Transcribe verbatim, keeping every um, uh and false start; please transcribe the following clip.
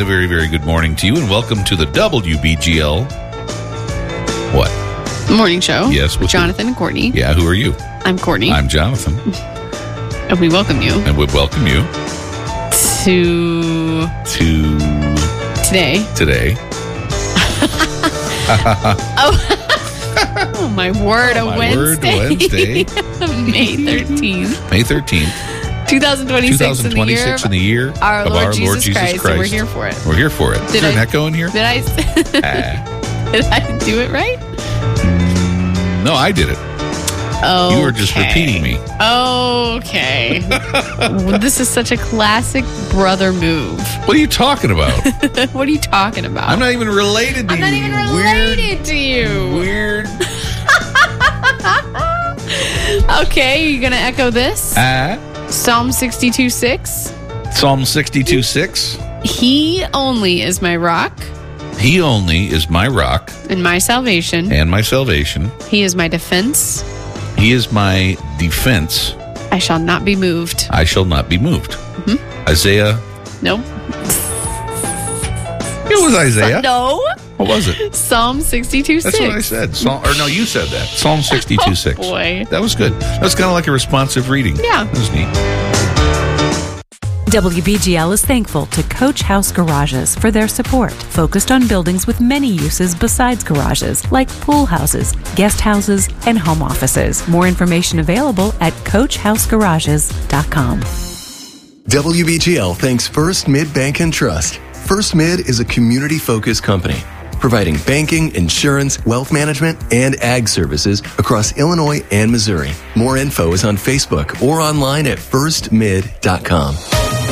a very, very good morning to you, and welcome to the W B G L. What? Morning show. Yes. With Jonathan and Courtney. Yeah, who are you? I'm Courtney. I'm Jonathan. And we welcome you. And we welcome you to... To... Today. Today. oh. oh, my word. Oh, a my Wednesday. Word, Wednesday. May thirteenth. May thirteenth. twenty twenty-six, twenty twenty-six in the year, in the year our, of Lord, our Jesus Lord Jesus Christ. Christ. And we're here for it. We're here for it. Did Is there I, an echo in here? Did I, ah. did I do it right? Mm, no, I did it. Okay. You were just repeating me. Okay. This is such a classic brother move. What are you talking about? What are you talking about? I'm not even related to I'm you. I'm not even related weird, to you. Weird. Okay, you're going to echo this? Ah. Psalm sixty-two six. Psalm sixty-two six. He only is my rock. He only is my rock. And my salvation. And my salvation. He is my defense. He is my defense. I shall not be moved. I shall not be moved. Mm-hmm. Isaiah. Nope. It was Isaiah. No. What was it? Psalm sixty-two six. That's what I said. Psalm, or no, you said that. Psalm sixty-two six. Oh, boy. That was good. That was kind of like a responsive reading. Yeah. That was neat. W B G L is thankful to Coach House Garages for their support, focused on buildings with many uses besides garages, like pool houses, guest houses, and home offices. More information available at coach house garages dot com. W B G L thanks First Mid Bank and Trust. First Mid is a community-focused company providing banking, insurance, wealth management, and ag services across Illinois and Missouri. More info is on Facebook or online at first mid dot com.